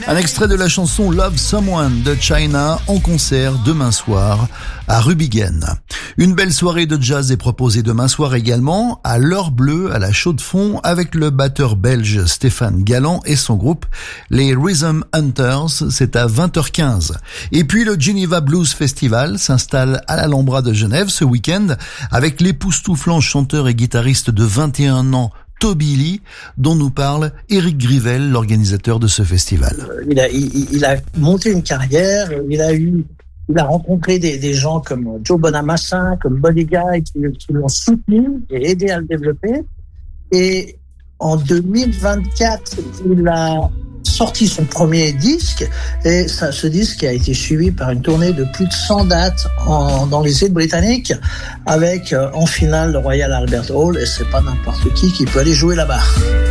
Un extrait de la chanson Love Someone de China en concert demain soir à Rubingen. Une belle soirée de jazz est proposée demain soir également à l'Heure Bleue à la Chaux-de-Fonds avec le batteur belge Stéphane Galland et son groupe les Rhythm Hunters. C'est à 20h15. Et puis le Geneva Blues Festival s'installe à l'Alhambra de Genève ce week-end avec l'époustouflant chanteur et guitariste de 21 ans Toby Lee, dont nous parle Éric Grivel, l'organisateur de ce festival. Il a monté une carrière, il a rencontré des gens comme Joe Bonamassa, comme Buddy Guy, qui l'ont soutenu et aidé à le développer. Et en 2024, il a sorti son premier disque, et ce disque a été suivi par une tournée de plus de 100 dates dans les îles britanniques, avec en finale le Royal Albert Hall, et c'est pas n'importe qui peut aller jouer là-bas.